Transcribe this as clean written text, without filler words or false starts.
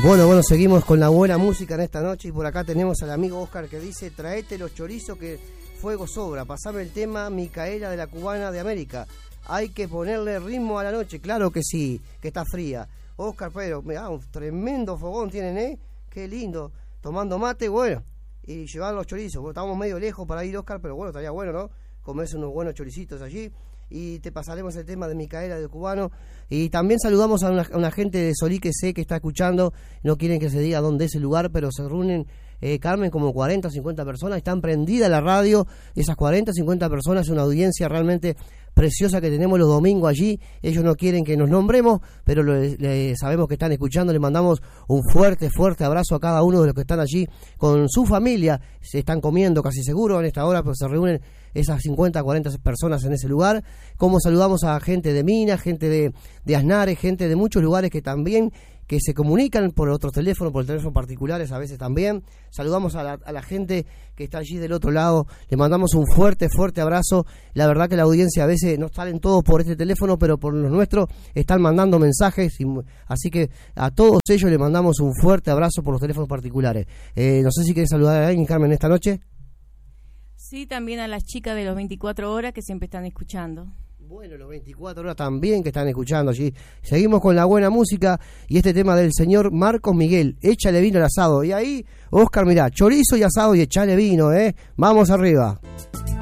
Bueno, seguimos con la buena música en esta noche y por acá tenemos al amigo Oscar que dice: traete los chorizos que fuego sobra, pasame el tema Micaela de la Cubana de América, hay que ponerle ritmo a la noche. Claro que sí, que está fría. Oscar, pero mirá, un tremendo fogón tienen, qué lindo, tomando mate, bueno, y llevar los chorizos. Bueno, estamos medio lejos para ir, Oscar, pero bueno, estaría bueno, ¿no? Comerse unos buenos choricitos allí. Y te pasaremos el tema de Micaela del Cubano. Y también saludamos a una gente de Solí que sé que está escuchando. No quieren que se diga dónde es el lugar, pero se reúnen, Carmen, como 40 o 50 personas. Están prendida la radio. Esas 40 o 50 personas, es una audiencia realmente preciosa que tenemos los domingos allí. Ellos no quieren que nos nombremos, pero sabemos que están escuchando. Le mandamos un fuerte abrazo a cada uno de los que están allí con su familia. Se están comiendo casi seguro en esta hora, pues se reúnen esas 50, 40 personas en ese lugar. Como saludamos a gente de Minas, gente de Aznares, gente de muchos lugares que también que se comunican por otros teléfonos, por teléfonos particulares a veces también. Saludamos a la gente que está allí del otro lado, le mandamos un fuerte abrazo. La verdad que la audiencia a veces no salen todos por este teléfono, pero por los nuestros están mandando mensajes, así que a todos ellos le mandamos un fuerte abrazo por los teléfonos particulares. No sé si quieres saludar a alguien, Carmen, esta noche. Sí, también a las chicas de los 24 horas que siempre están escuchando. Bueno, los 24 horas también que están escuchando allí. Seguimos con la buena música y este tema del señor Marcos Miguel, échale vino al asado. Y ahí, Oscar, mirá, chorizo y asado y échale vino, Vamos arriba.